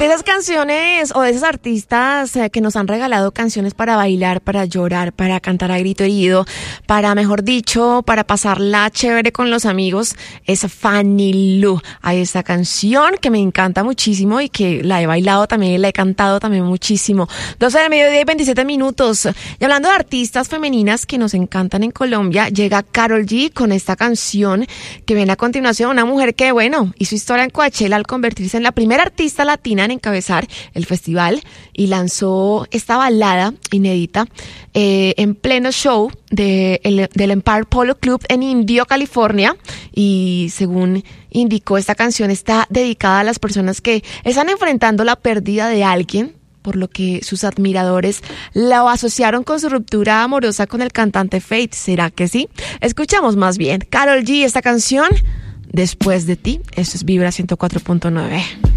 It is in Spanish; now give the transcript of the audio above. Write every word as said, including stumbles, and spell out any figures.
De esas canciones o de esos artistas eh, que nos han regalado canciones para bailar, para llorar, para cantar a grito herido, para, mejor dicho, para pasarla chévere con los amigos, es Fanny Lu. Hay esta canción que me encanta muchísimo y que la he bailado también, la he cantado también muchísimo. doce del mediodía y veintisiete minutos. Y hablando de artistas femeninas que nos encantan en Colombia, llega Karol G con esta canción que viene a continuación, una mujer que, bueno, hizo historia en Coachella al convertirse en la primera artista latina en encabezar el festival y lanzó esta balada inédita eh, en pleno show de el, del Empire Polo Club en Indio, California, y según indicó, esta canción está dedicada a las personas que están enfrentando la pérdida de alguien, por lo que sus admiradores la asociaron con su ruptura amorosa con el cantante Fate. ¿Será que sí? Escuchamos más bien Karol G, esta canción, Después de ti. Esto es Vibra ciento cuatro punto nueve.